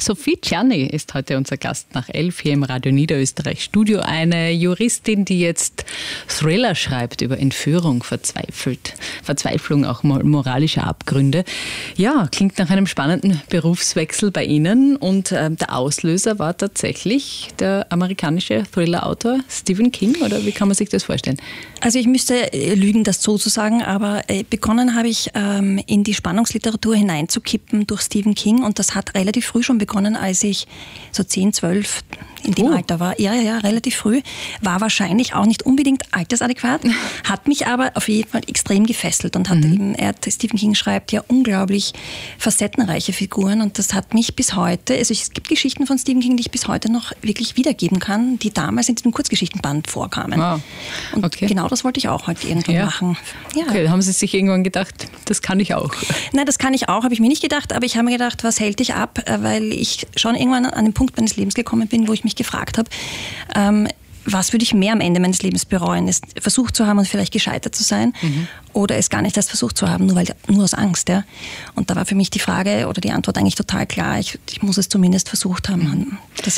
Sophie Czerny ist heute unser Gast nach 11 hier im Radio Niederösterreich Studio. Eine Juristin, die jetzt Thriller schreibt über Entführung, Verzweiflung, auch moralische Abgründe. Ja, klingt nach einem spannenden Berufswechsel bei Ihnen. Und der Auslöser war tatsächlich der amerikanische Thriller-Autor Stephen King, oder wie kann man sich das vorstellen? Also ich müsste lügen, das so zu sagen, aber begonnen habe ich in die Spannungsliteratur hineinzukippen durch Stephen King, und das hat relativ früh schon begonnen, als ich so 10, 12 in dem Alter war. Ja, relativ früh. War wahrscheinlich auch nicht unbedingt altersadäquat, hat mich aber auf jeden Fall extrem gefesselt und hat eben, Stephen King schreibt ja unglaublich facettenreiche Figuren, und das hat mich bis heute, also es gibt Geschichten von Stephen King, die ich bis heute noch wirklich wiedergeben kann, die damals in diesem Kurzgeschichtenband vorkamen. Wow. Und okay. Genau das wollte ich auch heute irgendwann machen. Ja. Okay, da haben Sie sich irgendwann gedacht, das kann ich auch. Nein, das kann ich auch, habe ich mir nicht gedacht, aber ich habe mir gedacht, was hält dich ab, weil ich schon irgendwann an den Punkt meines Lebens gekommen bin, wo ich mich gefragt habe, was würde ich mehr am Ende meines Lebens bereuen? Es versucht zu haben und vielleicht gescheitert zu sein, oder es gar nicht erst versucht zu haben, nur aus Angst. Ja? Und da war für mich die Frage oder die Antwort eigentlich total klar. Ich muss es zumindest versucht haben.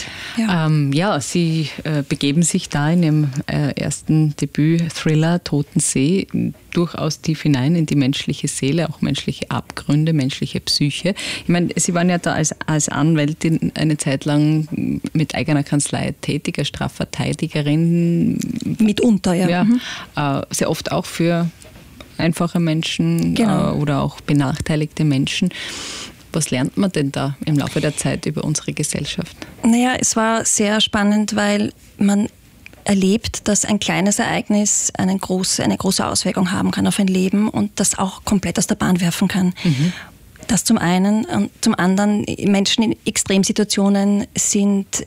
Sie begeben sich da in Ihrem ersten Debüt-Thriller Totensee durchaus tief hinein in die menschliche Seele, auch menschliche Abgründe, menschliche Psyche. Ich meine, Sie waren ja da als Anwältin eine Zeit lang mit eigener Kanzlei tätig, als Strafverteidigerin. Mitunter, ja. Sehr oft auch für einfache Menschen, genau, oder auch benachteiligte Menschen. Was lernt man denn da im Laufe der Zeit über unsere Gesellschaft? Naja, es war sehr spannend, weil man erlebt, dass ein kleines Ereignis eine große Auswirkung haben kann auf ein Leben und das auch komplett aus der Bahn werfen kann. Das zum einen. Und zum anderen, Menschen in Extremsituationen sind,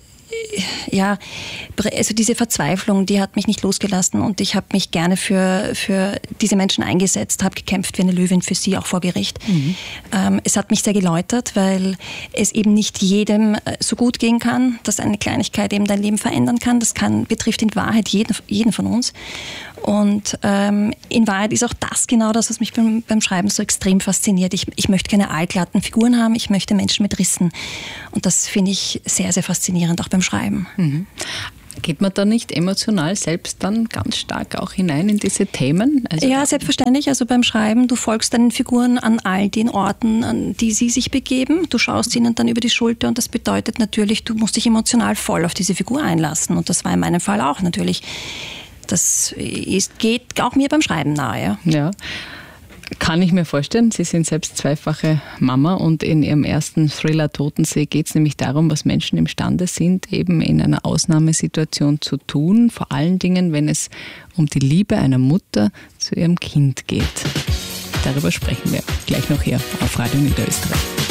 also diese Verzweiflung, die hat mich nicht losgelassen, und ich habe mich gerne für diese Menschen eingesetzt, habe gekämpft wie eine Löwin für sie, auch vor Gericht. Es hat mich sehr geläutert, weil es eben nicht jedem so gut gehen kann, dass eine Kleinigkeit eben dein Leben verändern kann. Das betrifft in Wahrheit jeden von uns. Und in Wahrheit ist auch das genau das, was mich beim Schreiben so extrem fasziniert. Ich möchte keine aalglatten Figuren haben, ich möchte Menschen mit Rissen. Und das finde ich sehr, sehr faszinierend, auch beim Schreiben. Geht man da nicht emotional selbst dann ganz stark auch hinein in diese Themen? Ja, selbstverständlich. Also beim Schreiben, du folgst deinen Figuren an all den Orten, an die sie sich begeben. Du schaust ihnen dann über die Schulter, und das bedeutet natürlich, du musst dich emotional voll auf diese Figur einlassen. Und das war in meinem Fall auch natürlich. Das geht auch mir beim Schreiben nahe. Ja. Kann ich mir vorstellen. Sie sind selbst zweifache Mama, und in Ihrem ersten Thriller Totensee geht es nämlich darum, was Menschen imstande sind, eben in einer Ausnahmesituation zu tun. Vor allen Dingen, wenn es um die Liebe einer Mutter zu ihrem Kind geht. Darüber sprechen wir gleich noch hier auf Radio Niederösterreich.